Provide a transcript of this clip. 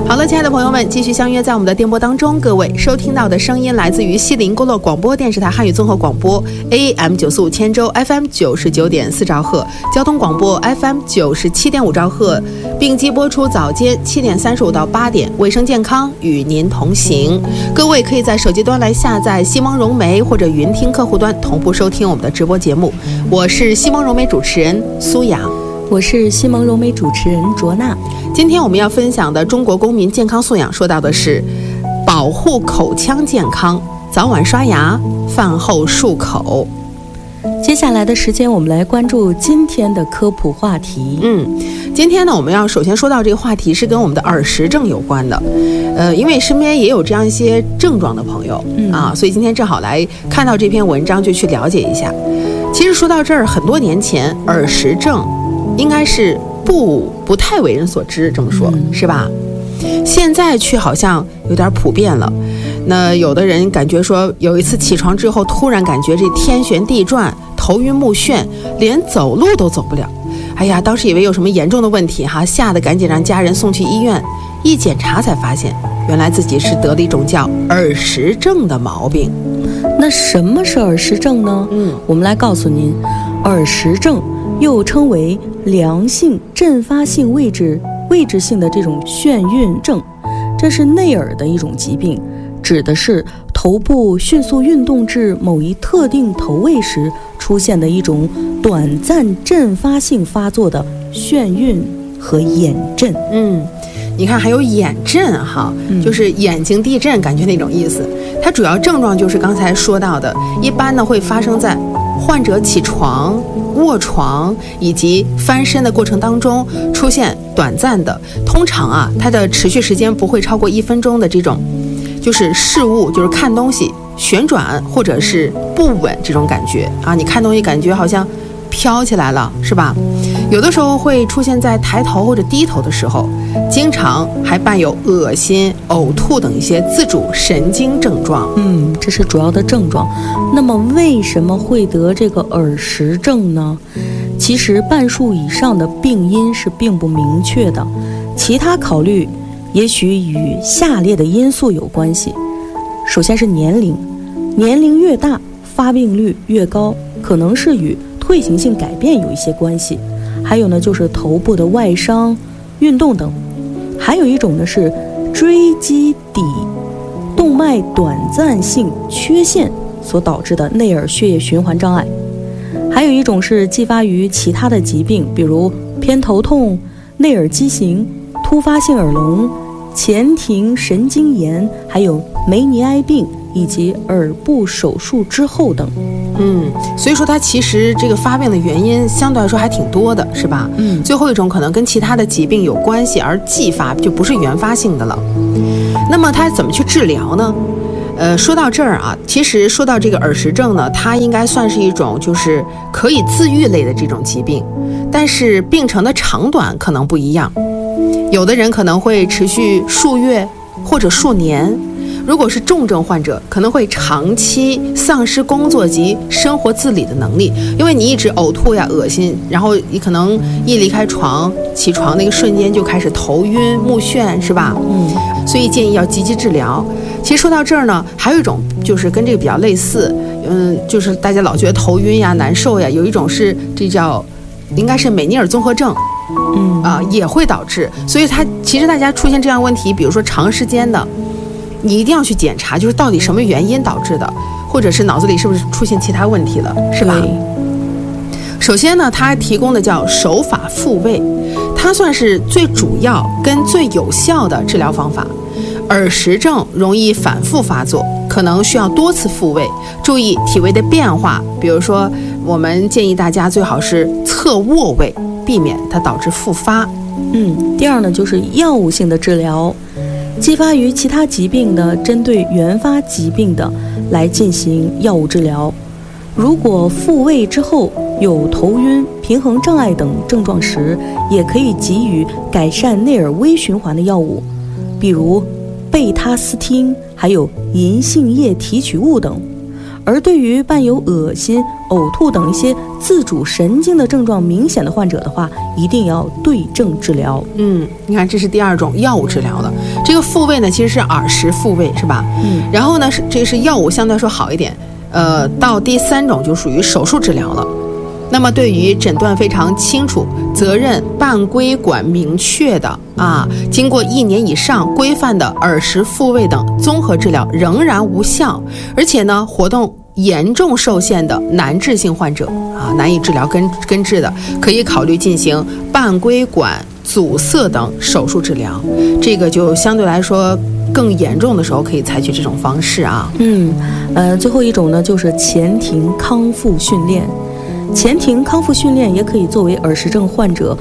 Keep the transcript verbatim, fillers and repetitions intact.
好了，亲爱的朋友们，继续相约在我们的电波当中。各位收听到的声音来自于西林部落广播电视台汉语综合广播 A M 九四五千州 F M 九十九点四兆赫，交通广播 F M 九十七点五兆赫，并机播出早间七点三十五到八点，卫生健康与您同行。各位可以在手机端来下载西蒙融媒或者云听客户端同步收听我们的直播节目。我是西蒙融媒主持人苏雅， 我是西蒙融媒主持人卓娜。 今天我们要分享的中国公民健康素养说到的是保护口腔健康，早晚刷牙，饭后漱口。 接下来的时间我们来关注今天的科普话题。 嗯，今天呢我们要首先说到这个话题是跟我们的耳石症有关的。呃，因为身边也有这样一些症状的朋友、嗯、啊，所以今天正好来看到这篇文章就去了解一下。其实说到这儿，很多年前耳石症应该是不不太为人所知，这么说、嗯、是吧？现在却好像有点普遍了。那有的人感觉说，有一次起床之后，突然感觉这天旋地转，头晕目眩，连走路都走不了。哎呀，当时以为有什么严重的问题哈，吓得赶紧让家人送去医院。一检查才发现，原来自己是得了一种叫耳石症的毛病。 那什么是耳石症呢？嗯，我们来告诉您，耳石症又称为良性阵发性位置位置性的这种眩晕症，这是内耳的一种疾病，指的是头部迅速运动至某一特定头位时出现的一种短暂阵发性发作的眩晕和眼震。 嗯，你看还有眼震哈、嗯，就是眼睛地震感觉那种意思。它主要症状就是刚才说到的，一般呢会发生在患者起床、卧床以及翻身的过程当中出现短暂的，通常啊它的持续时间不会超过一分钟的这种，就是视物，就是看东西旋转或者是不稳这种感觉啊，你看东西感觉好像飘起来了，是吧？有的时候会出现在抬头或者低头的时候，经常还伴有恶心、呕吐等一些自主神经症状。 嗯，这是主要的症状。那么为什么会得这个耳石症呢？其实半数以上的病因是并不明确的，其他考虑也许与下列的因素有关系。首先是年龄，年龄越大，发病率越高，可能是与退行性改变有一些关系。还有呢，就是头部的外伤、运动等。还有一种呢是椎基底动脉短暂性缺陷所导致的内耳血液循环障碍。还有一种是继发于其他的疾病，比如偏头痛、内耳畸形、突发性耳聋、前庭神经炎，还有梅尼埃病以及耳部手术之后等。 嗯，所以说它其实这个发病的原因相对来说还挺多的，是吧？嗯，最后一种可能跟其他的疾病有关系而继发，就不是原发性的了。那么它怎么去治疗呢？呃，说到这儿啊，其实说到这个耳石症呢，它应该算是一种就是可以自愈类的这种疾病，但是病程的长短可能不一样，有的人可能会持续数月或者数年。如果是重症患者，可能会长期丧失工作及生活自理的能力，因为你一直呕吐呀、恶心，然后你可能一离开床、起床那个瞬间就开始头晕目眩，是吧？嗯，所以建议要积极治疗。其实说到这儿呢，还有一种就是跟这个比较类似，嗯，就是大家老觉得头晕呀、难受呀，有一种是这叫应该是美尼尔综合症。嗯啊、呃，也会导致，所以它其实大家出现这样的问题，比如说长时间的。你一定要去检查，就是到底什么原因导致的，或者是脑子里是不是出现其他问题了，是吧？首先呢，它提供的叫手法复位，它算是最主要跟最有效的治疗方法。耳石症容易反复发作，可能需要多次复位，注意体位的变化，比如说我们建议大家最好是侧卧位，避免它导致复发。 嗯，第二呢，就是药物性的治疗。继发于其他疾病的，针对原发疾病的来进行药物治疗。如果复位之后有头晕、平衡障碍等症状时，也可以给予改善内耳微循环的药物，比如贝他斯汀，还有银杏叶提取物等。 而对于伴有恶心、呕吐等一些自主神经的症状明显的患者的话，一定要对症治疗。 嗯，你看这是第二种药物治疗的。这个复位呢，其实是耳石复位，是吧？ 嗯， 然后呢，是这是药物相对来说好一点。呃，到第三种就属于手术治疗了。那么对于诊断非常清楚、责任半规管明确的啊，经过一年以上规范的耳石复位等综合治疗仍然无效，而且呢活动严重受限的难治性患者啊，难以治疗根根治的，可以考虑进行半规管阻塞等手术治疗。这个就相对来说更严重的时候可以采取这种方式啊。 嗯，呃，最后一种呢就是前庭康复训练。前庭康复训练也可以作为耳石症患者